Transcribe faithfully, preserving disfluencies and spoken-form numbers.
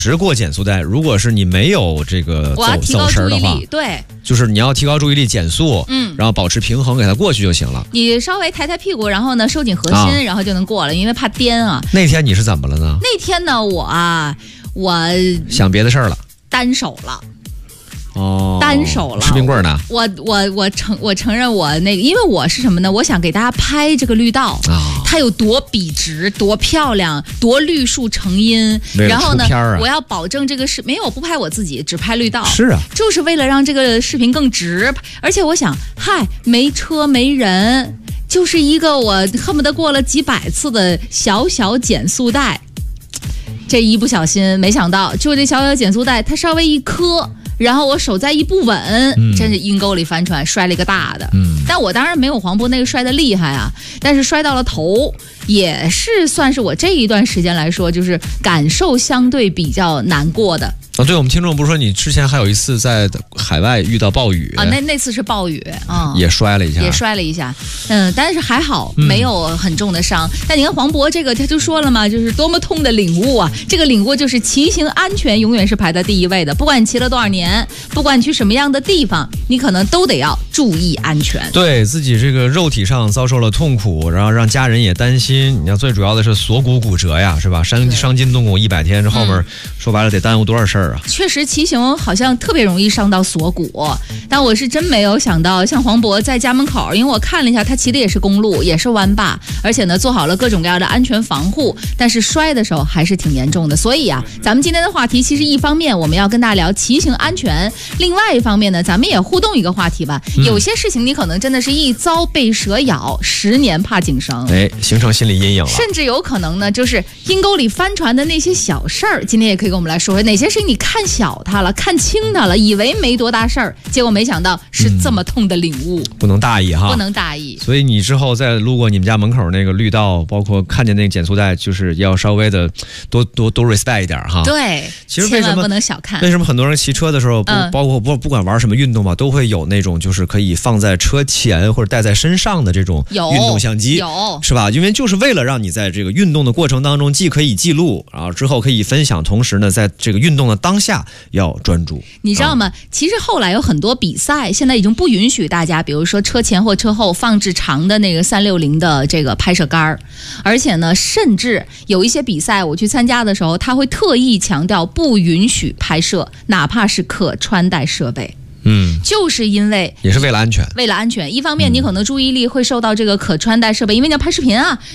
直过减速带，如果是你没有这个我要走提高注意走神的话， 力，对， 就是你要提高注意力，减速， 嗯， 然后保持平衡，给它过去就行了。 你稍微抬抬屁股，然后呢收紧核心， 啊、 然后就能过了，因为怕颠啊。 那天你是怎么了呢？ 那天呢，我啊，我想别的事儿了， 单手了。 哦， 单手了， 吃冰棍呢？ 我我我承我承认我那个，因为我是什么呢？我想给大家拍这个绿道， 啊、 它有多笔直、多漂亮、多绿树成荫。然后呢， 啊、 我要保证这个视没有不拍我自己，只拍绿道。 是啊， 就是为了让这个视频更直。而且我想，嗨，没车没人，就是一个我恨不得过了几百次的小小减速带。这一不小心，没想到就这小小减速带，它稍微一磕。然后我手再一不稳，嗯、真是阴沟里翻船，摔了一个大的。嗯，但我当然没有黄渤那个摔的厉害啊，但是摔到了头，也是算是我这一段时间来说，就是感受相对比较难过的。 哦，对，我们听众不是说你之前还有一次在海外遇到暴雨啊？那那次是暴雨啊、嗯， 也摔了一下， 也摔了一下，嗯，但是还好没有很重的伤。嗯、但你看黄渤这个，他就说了嘛，就是多么痛的领悟啊！这个领悟就是骑行安全永远是排在第一位的，不管你骑了多少年，不管你去什么样的地方，你可能都得要注意安全。 对自己这个肉体上遭受了痛苦，然后让家人也担心。你要最主要的是锁骨骨折呀，是吧？伤伤筋动骨一百天，这后面、嗯、说白了得耽误多少事儿啊？ 确实骑行好像特别容易伤到锁骨，但我是真没有想到，像黄渤在家门口，因为我看了一下，他骑的也是公路，也是弯坝，而且呢做好了各种各样的安全防护，但是摔的时候还是挺严重的。所以啊，咱们今天的话题其实一方面我们要跟大家聊骑行安全，另外一方面呢，咱们也互动一个话题吧。嗯、有些事情你可能真的是一遭被蛇咬，十年怕井绳， 哎，形成心理阴影了。 甚至有可能呢，就是阴沟里翻船的那些小事儿，今天也可以跟我们来说说哪些事情你看小它了，看轻它了，以为没多大事儿，结果没想到是这么痛的领悟。 嗯、不能大意哈， 不能大意。 所以你之后再路过你们家门口那个绿道，包括看见那个减速带，就是要稍微的多多多 respect 一点哈。 对， 其实为什么千万不能小看？ 为什么很多人骑车的时候，不、嗯、包括不不管玩什么运动吧，都会有那种就是可以放在车前或者带在身上的这种运动相机， 有是吧？因为就是为了让你在这个运动的过程当中，既可以记录，然后之后可以分享，同时呢，在这个运动的当下要专注。 你知道吗？嗯、其实后来有很多比赛，现在已经不允许大家，比如说车前或车后放置长的那个三六零的这个拍摄杆，而且呢，甚至有一些比赛我去参加的时候，他会特意强调不允许拍摄，哪怕是可穿戴设备。嗯，就是因为也是为了安全， 为了安全。一方面，你可能注意力会受到这个可穿戴设备，因为你要拍视频啊。